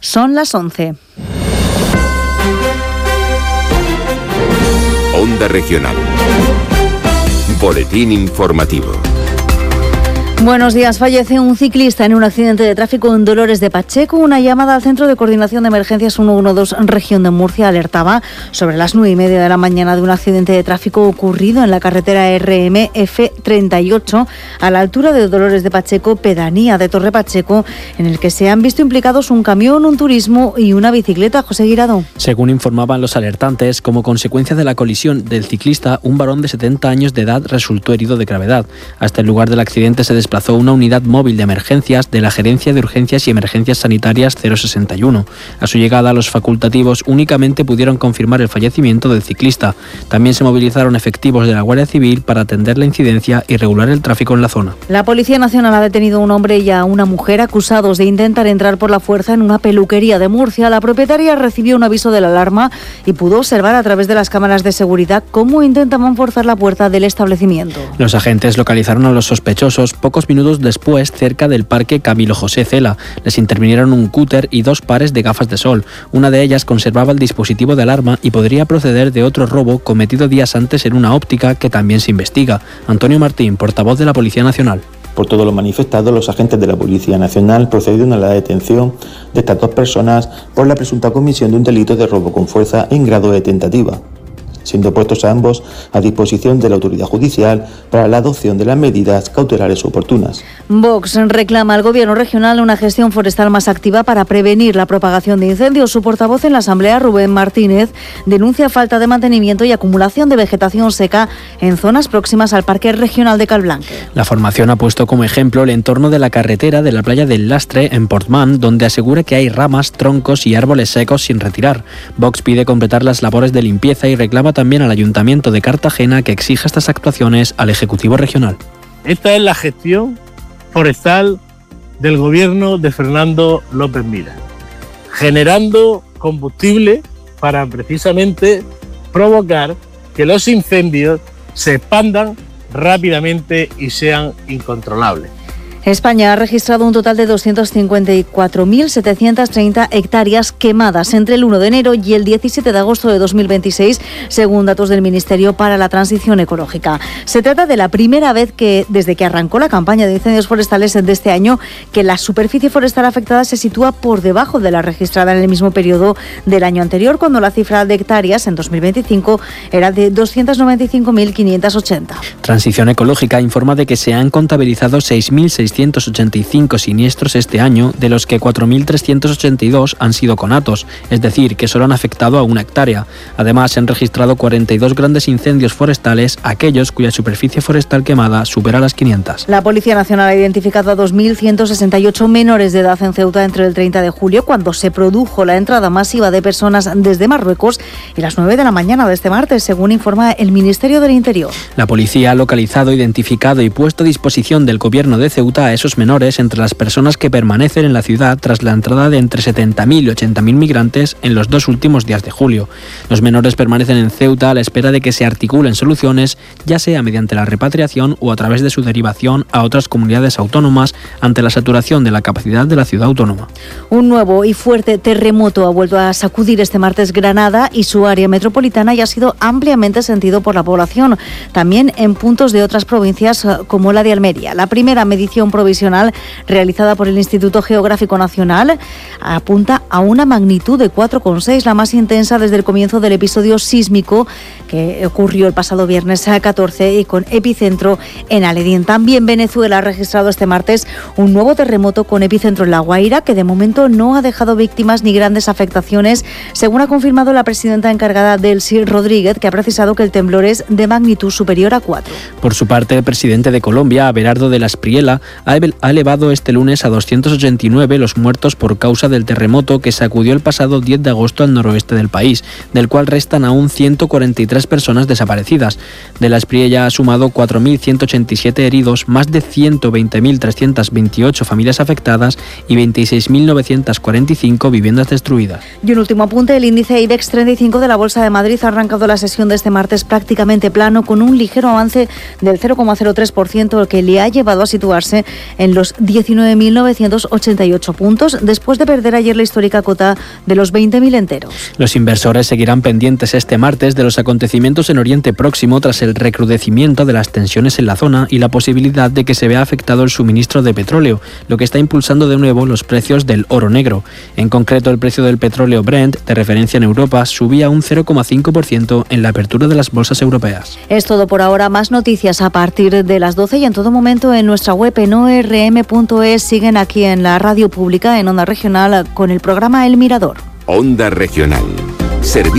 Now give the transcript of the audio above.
Son las 11. Onda Regional. Boletín informativo. Buenos días. Fallece un ciclista en un accidente de tráfico en Dolores de Pacheco. Una llamada al Centro de Coordinación de Emergencias 112 Región de Murcia alertaba sobre las 9:30 de la mañana de un accidente de tráfico ocurrido en la carretera RMF38 a la altura de Dolores de Pacheco, pedanía de Torre Pacheco, en el que se han visto implicados un camión, un turismo y una bicicleta. José Guirado. Según informaban los alertantes, como consecuencia de la colisión del ciclista, un varón de 70 años de edad resultó herido de gravedad. Hasta el lugar del accidente se desplazó una unidad móvil de emergencias de la Gerencia de Urgencias y Emergencias Sanitarias 061. A su llegada, los facultativos únicamente pudieron confirmar el fallecimiento del ciclista. También se movilizaron efectivos de la Guardia Civil para atender la incidencia y regular el tráfico en la zona. La Policía Nacional ha detenido a un hombre y a una mujer acusados de intentar entrar por la fuerza en una peluquería de Murcia. La propietaria recibió un aviso de la alarma y pudo observar a través de las cámaras de seguridad cómo intentaban forzar la puerta del establecimiento. Los agentes localizaron a los sospechosos pocos minutos después cerca del Parque Camilo José Cela. Les intervinieron un cúter y 2 pares de gafas de sol. Una de ellas conservaba el dispositivo de alarma y podría proceder de otro robo cometido días antes en una óptica que también se investiga. Antonio Martín, portavoz de la Policía Nacional. Por todo lo manifestado, los agentes de la Policía Nacional procedieron a la detención de estas 2 personas por la presunta comisión de un delito de robo con fuerza en grado de tentativa, siendo puestos a ambos a disposición de la autoridad judicial para la adopción de las medidas cautelares oportunas. Vox reclama al Gobierno regional una gestión forestal más activa para prevenir la propagación de incendios. Su portavoz en la Asamblea, Rubén Martínez, denuncia falta de mantenimiento y acumulación de vegetación seca en zonas próximas al Parque Regional de Calblanque. La formación ha puesto como ejemplo el entorno de la carretera de la playa del Lastre en Portmán, donde asegura que hay ramas, troncos y árboles secos sin retirar. Vox pide completar las labores de limpieza y reclama también al Ayuntamiento de Cartagena que exija estas actuaciones al Ejecutivo Regional. Esta es la gestión forestal del gobierno de Fernando López Miras, generando combustible para precisamente provocar que los incendios se expandan rápidamente y sean incontrolables. España ha registrado un total de 254.730 hectáreas quemadas entre el 1 de enero y el 17 de agosto de 2026, según datos del Ministerio para la Transición Ecológica. Se trata de la primera vez que, desde que arrancó la campaña de incendios forestales de este año, que la superficie forestal afectada se sitúa por debajo de la registrada en el mismo periodo del año anterior, cuando la cifra de hectáreas en 2025 era de 295.580. Transición Ecológica informa de que se han contabilizado 6.685 siniestros este año, de los que 4.382 han sido conatos, es decir, que solo han afectado a 1 hectárea. Además, se han registrado 42 grandes incendios forestales, aquellos cuya superficie forestal quemada supera las 500. La Policía Nacional ha identificado a 2.168 menores de edad en Ceuta entre el 30 de julio, cuando se produjo la entrada masiva de personas desde Marruecos, y las 9 de la mañana de este martes, según informa el Ministerio del Interior. La policía ha localizado, identificado y puesto a disposición del Gobierno de Ceuta a esos menores entre las personas que permanecen en la ciudad tras la entrada de entre 70.000 y 80.000 migrantes en los 2 últimos días de julio. Los menores permanecen en Ceuta a la espera de que se articulen soluciones, ya sea mediante la repatriación o a través de su derivación a otras comunidades autónomas ante la saturación de la capacidad de la ciudad autónoma. Un nuevo y fuerte terremoto ha vuelto a sacudir este martes Granada y su área metropolitana y ha sido ampliamente sentido por la población, también en puntos de otras provincias como la de Almería. La primera medición provisional realizada por el Instituto Geográfico Nacional apunta a una magnitud de 4,6, la más intensa desde el comienzo del episodio sísmico que ocurrió el pasado viernes 14 y con epicentro en Aledín. También Venezuela ha registrado este martes un nuevo terremoto con epicentro en La Guaira, que de momento no ha dejado víctimas ni grandes afectaciones, según ha confirmado la presidenta encargada Delcy Rodríguez, que ha precisado que el temblor es de magnitud superior a 4. Por su parte, el presidente de Colombia, Abelardo de la Espriella, ha elevado este lunes a 289 los muertos por causa del terremoto que sacudió el pasado 10 de agosto al noroeste del país, del cual restan aún 143 personas desaparecidas. De la Espriella ha sumado 4.187 heridos, más de 120.328 familias afectadas y 26.945 viviendas destruidas. Y un último apunte, el índice IBEX 35 de la Bolsa de Madrid ha arrancado la sesión de este martes prácticamente plano, con un ligero avance del 0,03%, que le ha llevado a situarse en los 19.988 puntos, después de perder ayer la histórica cota de los 20.000 enteros. Los inversores seguirán pendientes este martes de los acontecimientos en Oriente Próximo tras el recrudecimiento de las tensiones en la zona y la posibilidad de que se vea afectado el suministro de petróleo, lo que está impulsando de nuevo los precios del oro negro. En concreto, el precio del petróleo Brent, de referencia en Europa, subía un 0,5% en la apertura de las bolsas europeas. Es todo por ahora. Más noticias a partir de las 12 y en todo momento en nuestra web en orm.es. Siguen aquí en la radio pública, en Onda Regional, con el programa El Mirador. Onda Regional.